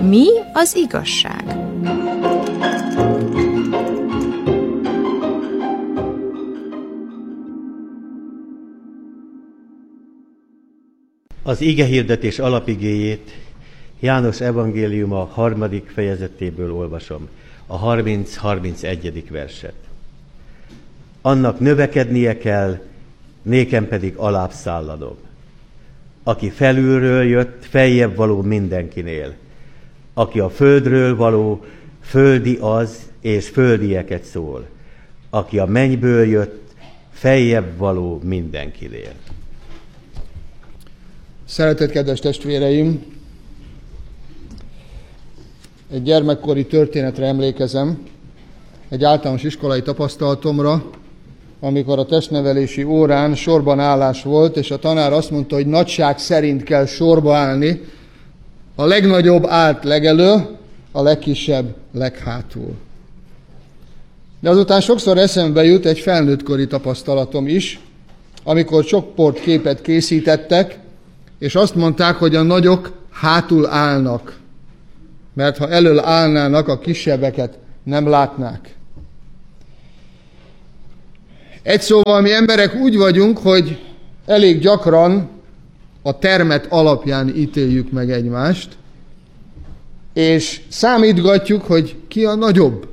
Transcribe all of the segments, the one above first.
Mi az igazság? Az igehirdetés alapigéjét János evangéliuma 3. fejezetéből olvasom, a 30-31. verset. Annak növekednie kell, nékem pedig alább szállanom. Aki felülről jött, feljebb való mindenkinél. Aki a földről való, földi az, és földieket szól. Aki a mennyből jött, feljebb való mindenkinél. Szeretett kedves testvéreim! Egy gyermekkori történetre emlékezem, egy általános iskolai tapasztalatomra, amikor a testnevelési órán sorban állás volt, és a tanár azt mondta, hogy nagyság szerint kell sorba állni, a legnagyobb állt legelő, a legkisebb leghátul. De azután sokszor eszembe jut egy felnőttkori tapasztalatom is, amikor csoportképet készítettek, és azt mondták, hogy a nagyok hátul állnak, mert ha elől állnának, a kisebbeket nem látnák. Egy szóval mi emberek úgy vagyunk, hogy elég gyakran a termet alapján ítéljük meg egymást, és számítgatjuk, hogy ki a nagyobb.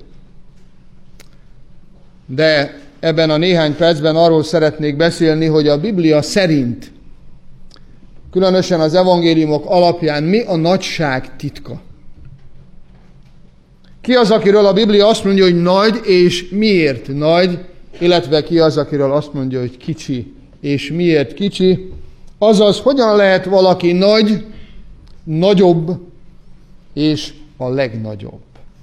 De ebben a néhány percben arról szeretnék beszélni, hogy a Biblia szerint, különösen az evangéliumok alapján mi a nagyság titka. Ki az, akiről a Biblia azt mondja, hogy nagy, és miért nagy, illetve ki az, akiről azt mondja, hogy kicsi, és miért kicsi. Azaz, hogyan lehet valaki nagy, nagyobb, és a legnagyobb.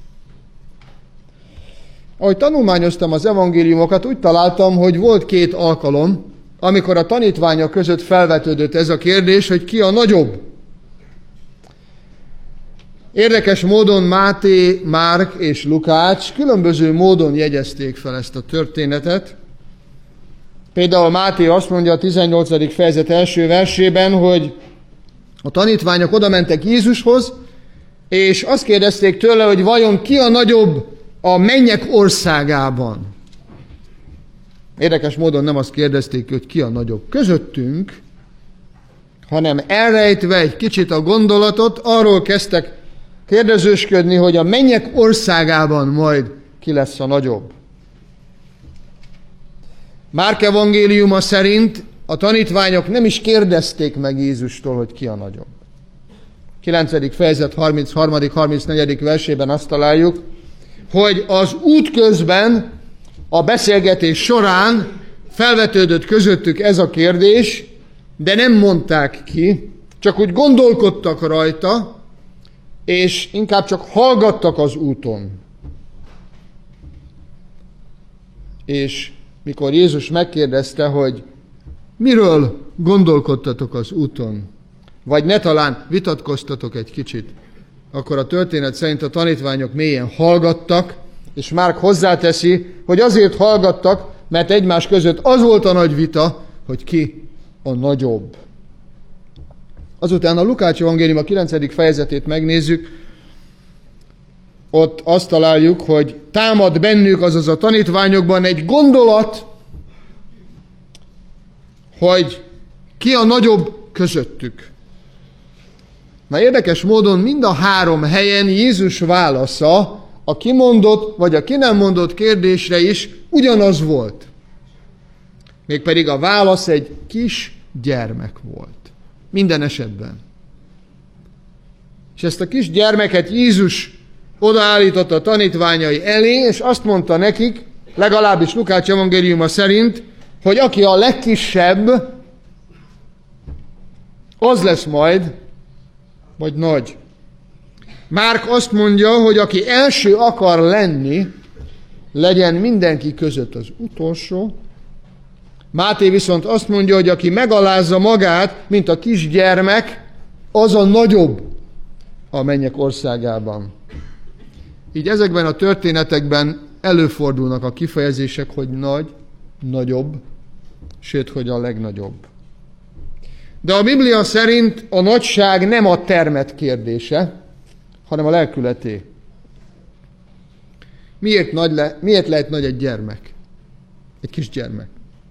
Ahogy tanulmányoztam az evangéliumokat, úgy találtam, hogy volt 2 alkalom, amikor a tanítványok között felvetődött ez a kérdés, hogy ki a nagyobb. Érdekes módon Máté, Márk és Lukács különböző módon jegyezték fel ezt a történetet. Például Máté azt mondja a 18. fejezet első versében, hogy a tanítványok oda mentek Jézushoz, és azt kérdezték tőle, hogy vajon ki a nagyobb a mennyek országában. Érdekes módon nem azt kérdezték, hogy ki a nagyobb közöttünk, hanem elrejtve egy kicsit a gondolatot, arról kezdtek kérdezősködni, hogy a mennyek országában majd ki lesz a nagyobb. Márk evangéliuma szerint a tanítványok nem is kérdezték meg Jézustól, hogy ki a nagyobb. 9. fejezet 33.-34. versében azt találjuk, hogy az út közben, a beszélgetés során felvetődött közöttük ez a kérdés, de nem mondták ki, csak úgy gondolkodtak rajta, és inkább csak hallgattak az úton. És mikor Jézus megkérdezte, hogy miről gondolkodtatok az úton, vagy ne talán vitatkoztatok egy kicsit, akkor a történet szerint a tanítványok mélyen hallgattak, és Márk hozzáteszi, hogy azért hallgattak, mert egymás között az volt a nagy vita, hogy ki a nagyobb. Azután a Lukács evangélium a 9. fejezetét megnézzük, ott azt találjuk, hogy támad bennük, azaz a tanítványokban egy gondolat, hogy ki a nagyobb közöttük. Na érdekes módon mind a 3 helyen Jézus válasza a kimondott vagy a ki nem mondott kérdésre is ugyanaz volt. Mégpedig a válasz egy kis gyermek volt. Minden esetben. És ezt a kis gyermeket Jézus odaállította a tanítványai elé, és azt mondta nekik, legalábbis Lukács evangéliuma szerint, hogy aki a legkisebb, az lesz majd nagy. Márk azt mondja, hogy aki első akar lenni, legyen mindenki között az utolsó. Máté viszont azt mondja, hogy aki megalázza magát, mint a kisgyermek, az a nagyobb a mennyek országában. Így ezekben a történetekben előfordulnak a kifejezések, hogy nagy, nagyobb, sőt, hogy a legnagyobb. De a Biblia szerint a nagyság nem a termet kérdése, hanem a lelkületé. Miért lehet nagy egy gyermek? Egy kisgyermek.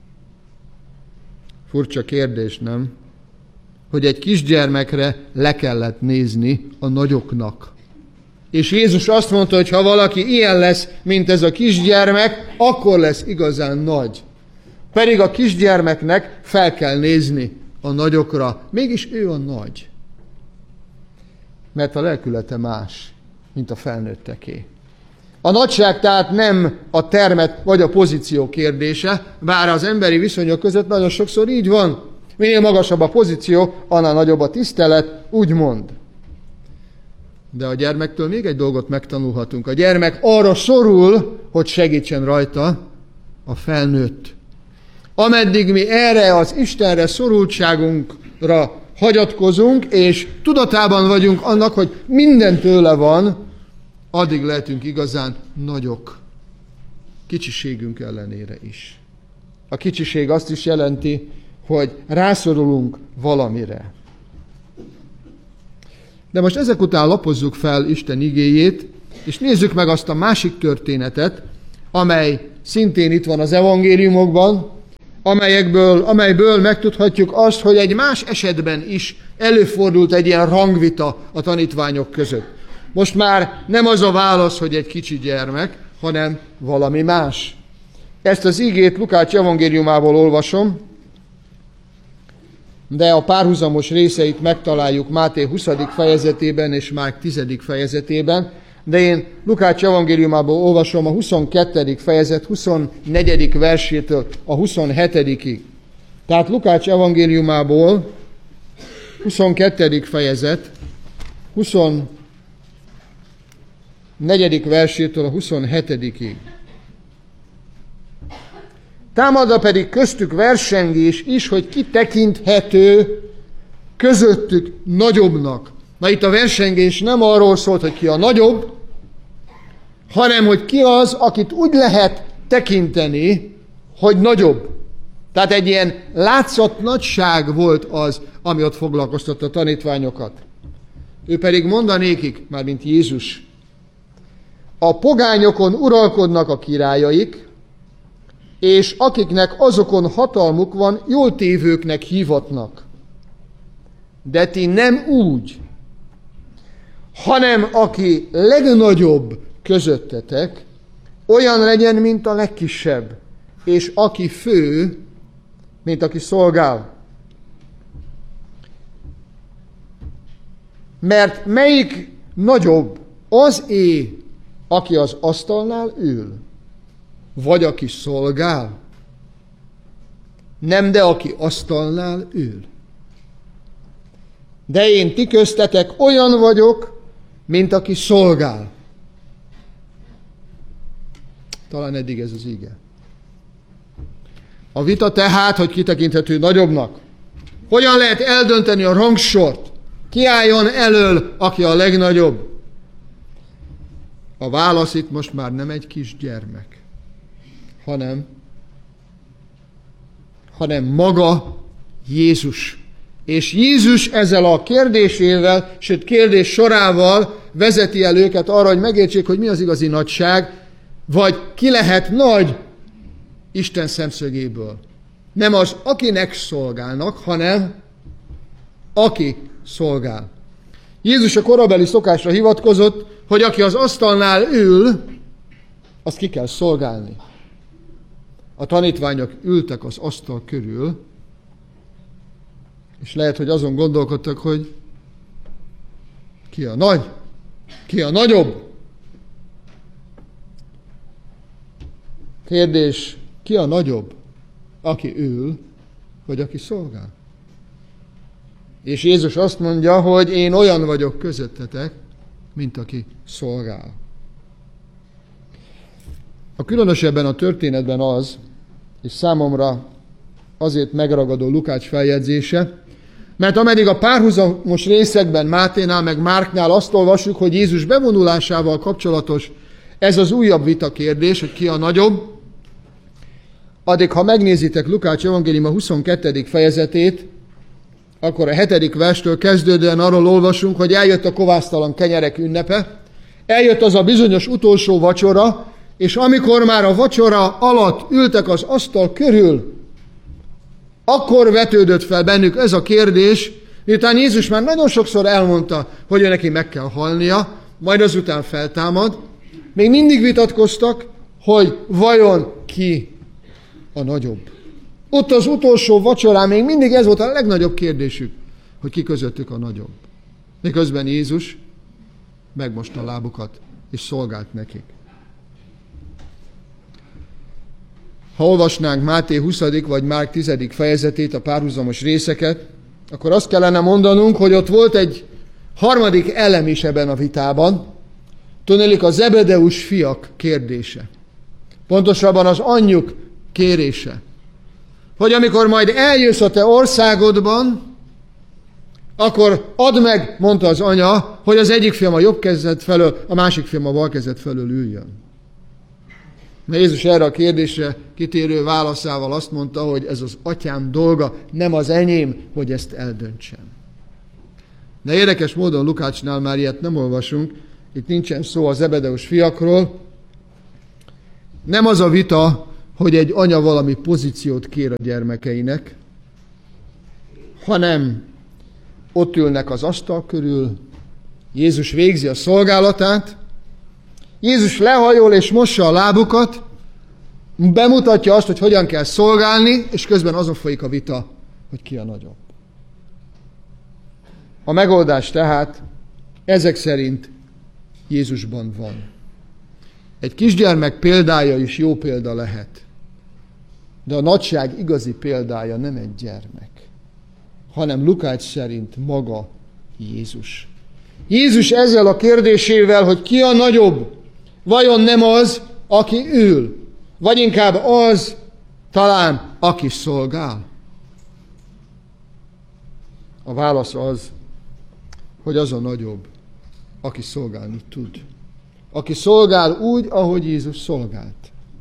Furcsa kérdés, nem? Hogy egy kisgyermekre le kellett nézni a nagyoknak. És Jézus azt mondta, hogy ha valaki ilyen lesz, mint ez a kisgyermek, akkor lesz igazán nagy. Pedig a kisgyermeknek fel kell nézni a nagyokra. Mégis ő a nagy. Mert a lelkülete más, mint a felnőtteké. A nagyság tehát nem a termet vagy a pozíció kérdése, bár az emberi viszonyok között nagyon sokszor így van. Minél magasabb a pozíció, annál nagyobb a tisztelet, úgymond. De a gyermektől még egy dolgot megtanulhatunk. A gyermek arra szorul, hogy segítsen rajta a felnőtt. Ameddig mi erre az Istenre szorultságunkra hagyatkozunk, és tudatában vagyunk annak, hogy minden tőle van, addig lehetünk igazán nagyok. Kicsiségünk ellenére is. A kicsiség azt is jelenti, hogy rászorulunk valamire. De most ezek után lapozzuk fel Isten igéjét, és nézzük meg azt a másik történetet, amely szintén itt van az evangéliumokban, amelyből megtudhatjuk azt, hogy egy más esetben is előfordult egy ilyen rangvita a tanítványok között. Most már nem az a válasz, hogy egy kicsi gyermek, hanem valami más. Ezt az igét Lukács evangéliumából olvasom, de a párhuzamos részeit megtaláljuk Máté 20. fejezetében és Márk 10. fejezetében, de én Lukács evangéliumából olvasom a 22. fejezet 24. versétől a 27-ig. Tehát Lukács evangéliumából 22. fejezet 24. versétől a 27-ig. Támadva pedig köztük versengés is, hogy ki tekinthető közöttük nagyobbnak. Na itt a versengés nem arról szólt, hogy ki a nagyobb, hanem hogy ki az, akit úgy lehet tekinteni, hogy nagyobb. Tehát egy ilyen látszat nagyság volt az, ami ott foglalkoztatta a tanítványokat. Ő pedig mondanékik, mármint Jézus, a pogányokon uralkodnak a királyaik, és akiknek azokon hatalmuk van, jól tévőknek hívatnak. De ti nem úgy, hanem aki legnagyobb közöttetek, olyan legyen, mint a legkisebb, és aki fő, mint aki szolgál. Mert melyik nagyobb, az-é, aki az asztalnál ül, vagy aki szolgál? Nem, de aki asztalnál ül. De én ti köztetek olyan vagyok, mint aki szolgál. Talán eddig ez az ige. A vita tehát, hogy kitekinthető nagyobbnak. Hogyan lehet eldönteni a rangsort? Ki álljon elől, aki a legnagyobb? A válasz itt most már nem egy kis gyermek, hanem maga Jézus. És Jézus ezzel a kérdésével, sőt kérdés sorával vezeti el őket arra, hogy megértsék, hogy mi az igazi nagyság, vagy ki lehet nagy Isten szemszögéből. Nem az, akinek szolgálnak, hanem aki szolgál. Jézus a korabeli szokásra hivatkozott, hogy aki az asztalnál ül, azt ki kell szolgálni. A tanítványok ültek az asztal körül, és lehet, hogy azon gondolkodtak, hogy ki a nagy, ki a nagyobb. Kérdés, ki a nagyobb? Aki ül, vagy aki szolgál? És Jézus azt mondja, hogy én olyan vagyok közöttetek, mint aki szolgál. A különösebben a történetben az, és számomra azért megragadó Lukács feljegyzése, mert ameddig a párhuzamos részekben Máténál meg Márknál azt olvassuk, hogy Jézus bevonulásával kapcsolatos ez az újabb vita kérdés, hogy ki a nagyobb, addig, ha megnézitek Lukács evangéliuma 22. fejezetét, akkor a 7. verstől kezdődően arról olvasunk, hogy eljött a kovásztalan kenyerek ünnepe, eljött az a bizonyos utolsó vacsora, és amikor már a vacsora alatt ültek az asztal körül, akkor vetődött fel bennük ez a kérdés, miután Jézus már nagyon sokszor elmondta, hogy ő neki meg kell halnia, majd azután feltámad, még mindig vitatkoztak, hogy vajon ki a nagyobb. Ott az utolsó vacsorán még mindig ez volt a legnagyobb kérdésük, hogy ki közöttük a nagyobb. Miközben Jézus megmosta a lábukat, és szolgált nekik. Ha olvasnánk Máté 20. vagy Márk 10. fejezetét, a párhuzamos részeket, akkor azt kellene mondanunk, hogy ott volt egy harmadik elem is ebben a vitában, tudniillik a Zebedeus fiak kérdése. Pontosabban az anyjuk kérése. Hogy amikor majd eljössz a te országodban, akkor add meg, mondta az anya, hogy az egyik fiam a jobb kezed felől, a másik fiam a bal kezed felől üljön. Mert Jézus erre a kérdésre kitérő válaszával azt mondta, hogy ez az atyám dolga, nem az enyém, hogy ezt eldöntsem. De érdekes módon Lukácsnál már ilyet nem olvasunk, itt nincsen szó a Zebedeus fiakról. Nem az a vita, hogy egy anya valami pozíciót kér a gyermekeinek, hanem ott ülnek az asztal körül, Jézus végzi a szolgálatát, Jézus lehajol és mossa a lábukat, bemutatja azt, hogy hogyan kell szolgálni, és közben azon folyik a vita, hogy ki a nagyobb. A megoldás tehát ezek szerint Jézusban van. Egy kisgyermek példája is jó példa lehet, de a nagyság igazi példája nem egy gyermek, hanem Lukács szerint maga Jézus. Jézus ezzel a kérdésével, hogy ki a nagyobb, vajon nem az, aki ül, vagy inkább az, talán, aki szolgál? A válasz az, hogy az a nagyobb, aki szolgálni tud. Aki szolgál úgy, ahogy Jézus szolgált.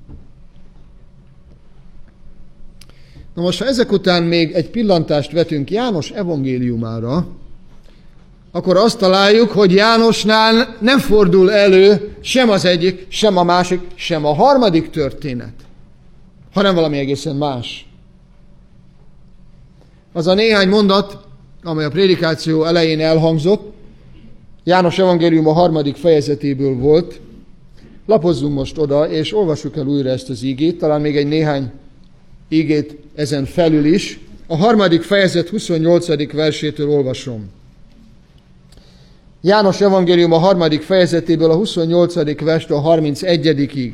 Na most, ha ezek után még egy pillantást vetünk János evangéliumára, akkor azt találjuk, hogy Jánosnál nem fordul elő sem az egyik, sem a másik, sem a harmadik történet, hanem valami egészen más. Az a néhány mondat, amely a prédikáció elején elhangzott, János evangélium a 3. fejezetéből volt. Lapozzunk most oda, és olvassuk el újra ezt az ígét, talán még egy néhány ígét ezen felül is. A 3. fejezet 28. versétől olvasom. János evangélium a 3. fejezetéből a 28. verstől a 31-ig.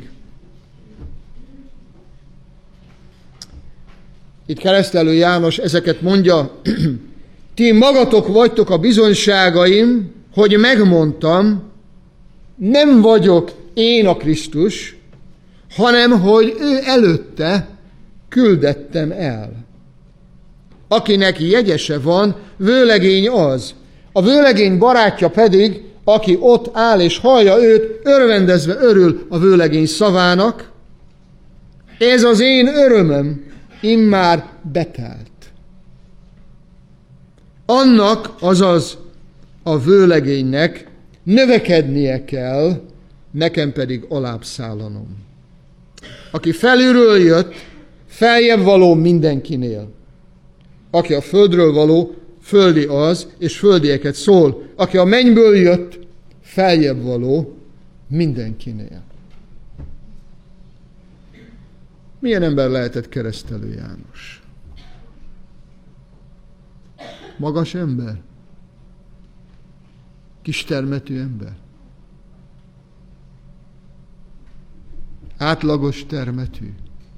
Itt keresztelő János ezeket mondja: ti magatok vagytok a bizonyságaim, hogy megmondtam, nem vagyok én a Krisztus, hanem hogy ő előtte küldettem el. Akinek jegyese van, vőlegény az. A vőlegény barátja pedig, aki ott áll és hallja őt, örvendezve örül a vőlegény szavának. Ez az én örömöm, immár betelt. Annak, azaz a vőlegénynek növekednie kell, nekem pedig alább szállanom. Aki felülről jött, feljebb való mindenkinél. Aki a földről való, földi az, és földieket szól. Aki a mennyből jött, feljebb való mindenkinél. Milyen ember lehetett keresztelő János? Magas ember? Kistermetű ember? Átlagos termetű?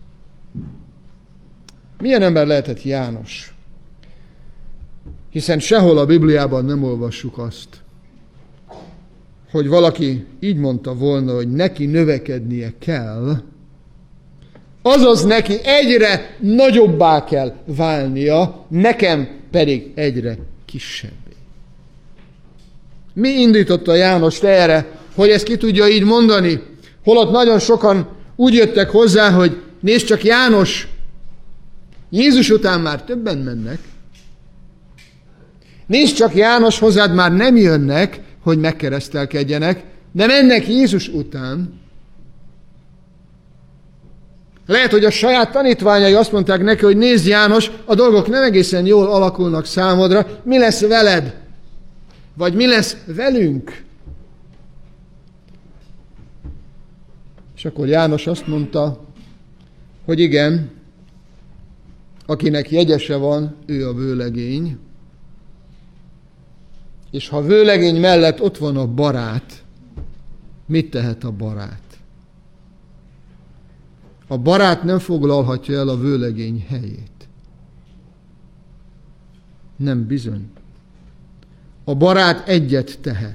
Milyen ember lehetett János? Hiszen sehol a Bibliában nem olvassuk azt, hogy valaki így mondta volna, hogy neki növekednie kell, azaz neki egyre nagyobbá kell válnia, nekem pedig egyre kisebbé. Mi indította Jánost erre, hogy ezt ki tudja így mondani? Holott nagyon sokan úgy jöttek hozzá, hogy nézd csak János, Jézus után már többen mennek, Nézd csak, János, hozzád már nem jönnek, hogy megkeresztelkedjenek, de mennek Jézus után. Lehet, hogy a saját tanítványai azt mondták neki, hogy nézd, János, a dolgok nem egészen jól alakulnak számodra, mi lesz veled? Vagy mi lesz velünk? És akkor János azt mondta, hogy igen, akinek jegyese van, ő a vőlegény, és ha a vőlegény mellett ott van a barát, mit tehet a barát? A barát nem foglalhatja el a vőlegény helyét. Nem bizony. A barát egyet tehet,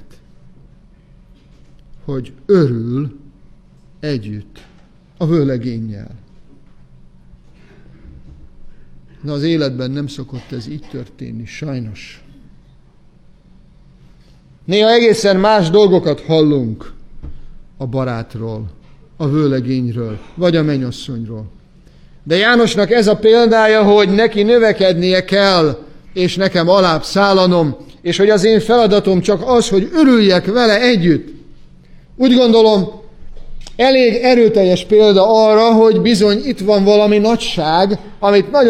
hogy örül együtt a vőlegénnyel. De az életben nem szokott ez így történni, sajnos. Néha egészen más dolgokat hallunk a barátról, a vőlegényről, vagy a mennyasszonyról. De Jánosnak ez a példája, hogy neki növekednie kell, és nekem alább szállanom, és hogy az én feladatom csak az, hogy örüljek vele együtt. Úgy gondolom, elég erőteljes példa arra, hogy bizony itt van valami nagyság, amit nagyon